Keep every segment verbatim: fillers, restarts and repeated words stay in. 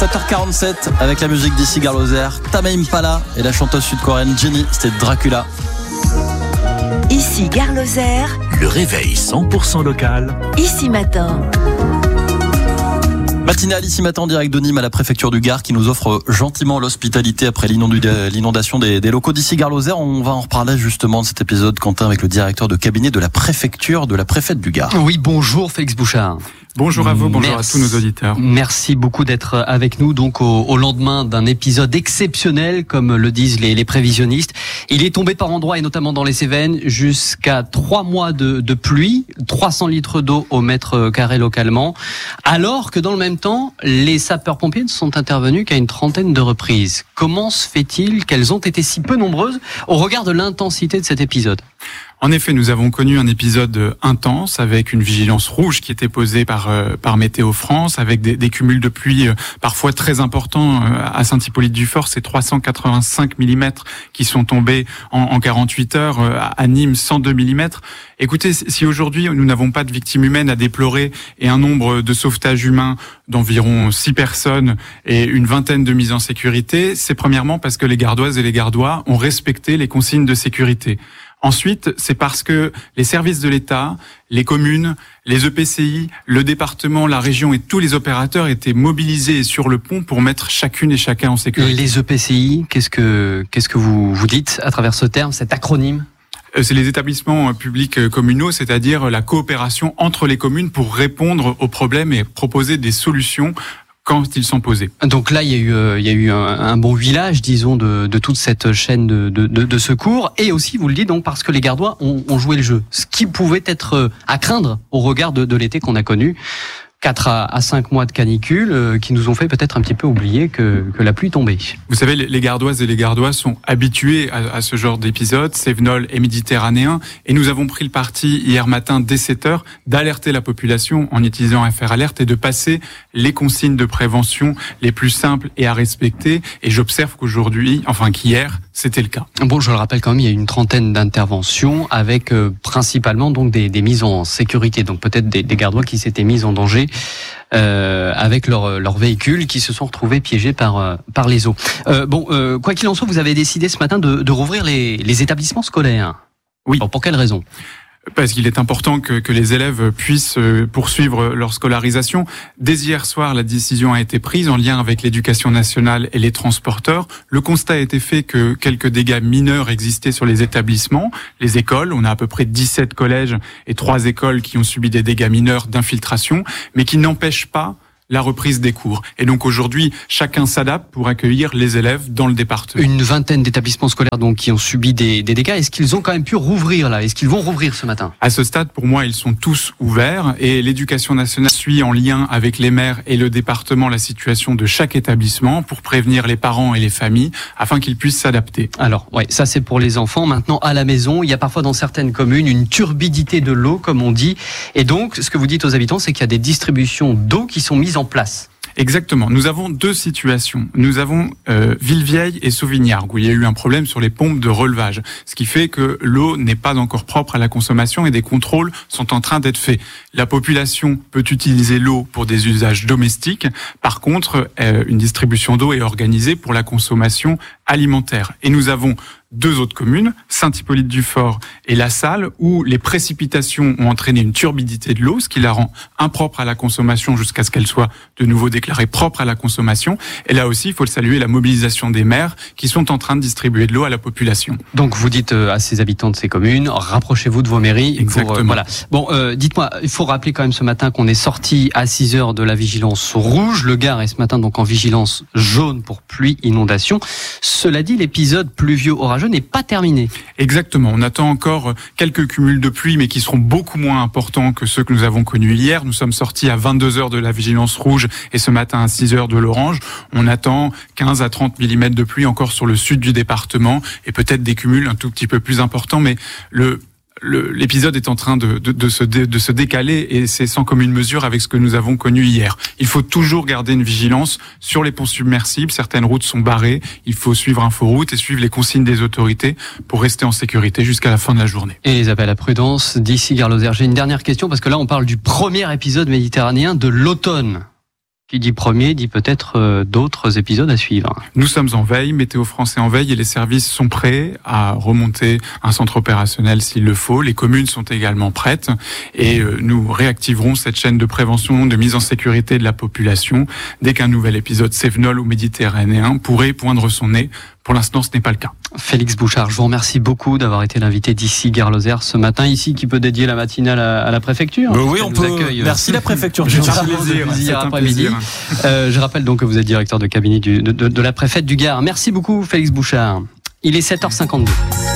sept heures quarante-sept avec la musique d'Issy Garloser, Tame Impala et la chanteuse sud-coréenne Jennie, c'était Dracula. Issy Garloser, le réveil cent pour cent local. Ici Matin. Matinale ici matin en direct de Nîmes à la préfecture du Gard qui nous offre gentiment l'hospitalité après l'inondation des, des locaux d'Issy Garloser. On va en reparler justement de cet épisode, Quentin, avec le directeur de cabinet de la préfecture de la préfète du Gard. Oui, bonjour Félix Bouchard. Bonjour à vous, bonjour Merci. à tous nos auditeurs. Merci beaucoup d'être avec nous donc au, au lendemain d'un épisode exceptionnel, comme le disent les, les prévisionnistes. Il est tombé par endroits et notamment dans les Cévennes jusqu'à trois mois de, de pluie, trois cents litres d'eau au mètre carré localement, alors que dans le même temps, les sapeurs-pompiers ne sont intervenus qu'à une trentaine de reprises. Comment se fait-il qu'elles ont été si peu nombreuses au regard de l'intensité de cet épisode ? En effet, nous avons connu un épisode intense avec une vigilance rouge qui était posée par euh, par Météo France, avec des, des cumuls de pluie euh, parfois très importants. Euh, à Saint-Hippolyte-du-Fort, c'est trois cent quatre-vingt-cinq millimètres qui sont tombés en, en quarante-huit heures. Euh, à Nîmes, cent deux millimètres. Écoutez, si aujourd'hui nous n'avons pas de victimes humaines à déplorer et un nombre de sauvetages humains d'environ six personnes et une vingtaine de mises en sécurité, c'est premièrement parce que les Gardoises et les Gardois ont respecté les consignes de sécurité. Ensuite, c'est parce que les services de l'État, les communes, les E P C I, le département, la région et tous les opérateurs étaient mobilisés sur le pont pour mettre chacune et chacun en sécurité. Les E P C I, qu'est-ce que qu'est-ce que vous vous dites à travers ce terme, cet acronyme ? C'est les établissements publics communaux, c'est-à-dire la coopération entre les communes pour répondre aux problèmes et proposer des solutions quand ils sont posés. Donc là, il y a eu, euh, il y a eu un, un bon village, disons, de, de toute cette chaîne de, de, de secours. Et aussi, vous le dites, donc parce que les Gardois ont, ont joué le jeu. Ce qui pouvait être à craindre au regard de, de l'été qu'on a connu. quatre à cinq mois de canicule euh, qui nous ont fait peut-être un petit peu oublier que, que la pluie tombait. Vous savez, les Gardoises et les Gardois sont habitués à, à ce genre d'épisode, cévenol et méditerranéen, et nous avons pris le parti hier matin dès sept heures d'alerter la population en utilisant F R Alert et de passer les consignes de prévention les plus simples et à respecter. Et j'observe qu'aujourd'hui, enfin qu'hier, c'était le cas. Bon, je le rappelle quand même, il y a une trentaine d'interventions avec euh, principalement donc des, des mises en sécurité, donc peut-être des, des Gardois qui s'étaient mis en danger. Euh, avec leurs leur véhicules qui se sont retrouvés piégés par euh, par les eaux. Euh, bon, euh, quoi qu'il en soit, vous avez décidé ce matin de, de rouvrir les, les établissements scolaires. Oui. Bon, pour quelle raison ? Parce qu'il est important que, que les élèves puissent poursuivre leur scolarisation. Dès hier soir, la décision a été prise en lien avec l'éducation nationale et les transporteurs. Le constat a été fait que quelques dégâts mineurs existaient sur les établissements, les écoles. On a à peu près dix-sept collèges et trois écoles qui ont subi des dégâts mineurs d'infiltration, mais qui n'empêchent pas la reprise des cours. Et donc aujourd'hui, chacun s'adapte pour accueillir les élèves dans le département. Une vingtaine d'établissements scolaires donc qui ont subi des, des dégâts. Est-ce qu'ils ont quand même pu rouvrir là ? Est-ce qu'ils vont rouvrir ce matin ? À ce stade, pour moi, ils sont tous ouverts et l'éducation nationale suit en lien avec les maires et le département la situation de chaque établissement pour prévenir les parents et les familles afin qu'ils puissent s'adapter. Alors, ouais, ça c'est pour les enfants. Maintenant, à la maison, il y a parfois dans certaines communes une turbidité de l'eau, comme on dit. Et donc, ce que vous dites aux habitants, c'est qu'il y a des distributions d'eau qui sont mises en place. Exactement. Nous avons deux situations. Nous avons euh, Villevieille et Sauvignargues où il y a eu un problème sur les pompes de relevage, ce qui fait que l'eau n'est pas encore propre à la consommation et des contrôles sont en train d'être faits. La population peut utiliser l'eau pour des usages domestiques. Par contre, euh, une distribution d'eau est organisée pour la consommation alimentaire. Et nous avons deux autres communes, Saint-Hippolyte-du-Fort et La Salle, où les précipitations ont entraîné une turbidité de l'eau, ce qui la rend impropre à la consommation jusqu'à ce qu'elle soit de nouveau déclarée propre à la consommation. Et là aussi, il faut le saluer, la mobilisation des maires qui sont en train de distribuer de l'eau à la population. Donc vous dites à ces habitants de ces communes, rapprochez-vous de vos mairies. Exactement. Pour, euh, voilà. Bon, euh, dites-moi, il faut rappeler quand même ce matin qu'on est sorti à six heures de la vigilance rouge. Le Gard est ce matin donc en vigilance jaune pour pluie, inondation. Cela dit, l'épisode pluvieux-orageux n'est pas terminé. Exactement. On attend encore quelques cumuls de pluie, mais qui seront beaucoup moins importants que ceux que nous avons connus hier. Nous sommes sortis à vingt-deux heures de la vigilance rouge et ce matin à six heures de l'orange. On attend quinze à trente millimètres de pluie encore sur le sud du département et peut-être des cumuls un tout petit peu plus importants, mais le Le, l'épisode est en train de, de, de, se dé, de se décaler et c'est sans commune mesure avec ce que nous avons connu hier. Il faut toujours garder une vigilance sur les ponts submersibles. Certaines routes sont barrées. Il faut suivre Inforoute et suivre les consignes des autorités pour rester en sécurité jusqu'à la fin de la journée. Et les appels à prudence d'Issy Garloser. J'ai une dernière question parce que là on parle du premier épisode méditerranéen de l'automne. Qui dit premier, dit peut-être euh, d'autres épisodes à suivre. Nous sommes en veille, Météo France est en veille et les services sont prêts à remonter un centre opérationnel s'il le faut. Les communes sont également prêtes et euh, nous réactiverons cette chaîne de prévention, de mise en sécurité de la population dès qu'un nouvel épisode cévenol ou méditerranéen pourrait poindre son nez. Pour l'instant, ce n'est pas le cas. Félix Bouchard, je vous remercie beaucoup d'avoir été l'invité d'Ici Gare Lozère ce matin. Ici, qui peut dédier la matinale à, à la préfecture. Euh, oui, on peut. Accueille, Merci la préfecture. C'est un plaisir. Hier après-midi. Euh, je rappelle donc que vous êtes directeur de cabinet du, de, de, de la préfète du Gard. Merci beaucoup, Félix Bouchard. Il est sept heures cinquante-deux.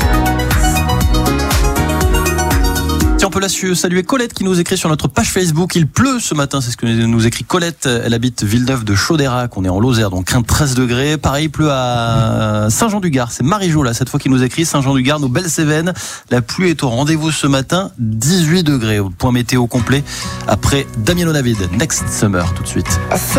On peut la saluer Colette qui nous écrit sur notre page Facebook. Il pleut ce matin, c'est ce que nous écrit Colette. Elle habite Villeneuve de Chaudérac, on est en Lozère, donc treize degrés. Pareil, il pleut à Saint-Jean-du-Gard. C'est Marie-Jo là, cette fois qui nous écrit. Saint-Jean-du-Gard, nos belles Cévennes. La pluie est au rendez-vous ce matin, dix-huit degrés. Point météo complet après Damien David. Next Summer tout de suite.